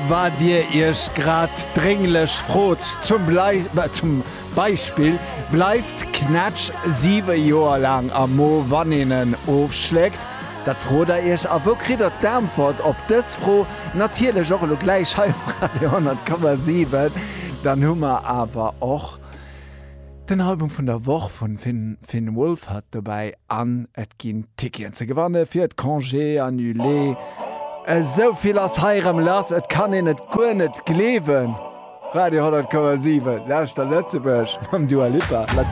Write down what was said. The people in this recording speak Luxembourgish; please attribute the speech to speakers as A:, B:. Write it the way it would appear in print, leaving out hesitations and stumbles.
A: war dir ihr grad dringlich frot zum Beispiel bleibt Knatsch 7 Jahre lang am Mo wanninnen aufschlägt. Dat froh da ich a wo kriegt der Darmfort ob das froh natürlich auch gleich 100,7 dann hummer aber auch den Album von der Woche von Finn Wolf hat dabei an et gin Tickien ze gewonnen fir Congé annulé so viel as heirem lass et kann en net go net glewen Radio 100,7 der letzte Bösch am Dua Lipa.